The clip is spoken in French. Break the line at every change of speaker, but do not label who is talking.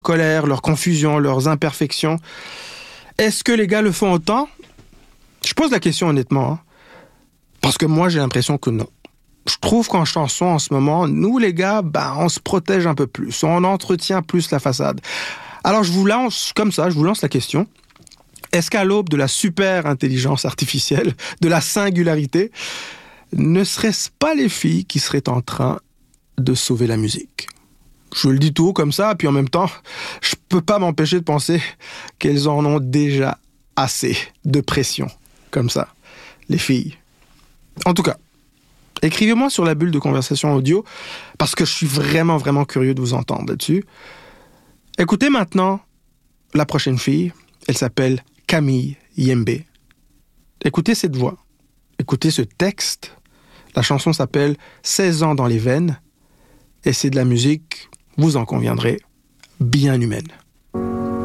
colère, leur confusion, leurs imperfections. Est-ce que les gars le font autant? Je pose la question honnêtement, hein, parce que moi j'ai l'impression que non. Je trouve qu'en chanson en ce moment, nous les gars, on se protège un peu plus, on entretient plus la façade. Alors je vous lance comme ça, je vous lance la question. Est-ce qu'à l'aube de la super intelligence artificielle, de la singularité, ne serait-ce pas les filles qui seraient en train de sauver la musique? Je le dis tout haut comme ça, puis en même temps, je peux pas m'empêcher de penser qu'elles en ont déjà assez de pression, comme ça, les filles. En tout cas, écrivez-moi sur la bulle de conversation audio, parce que je suis vraiment, vraiment curieux de vous entendre là-dessus. Écoutez maintenant la prochaine fille, elle s'appelle Camille Yembe. Écoutez cette voix, écoutez ce texte. La chanson s'appelle « 16 ans dans les veines » et c'est de la musique, vous en conviendrez, bien humaine.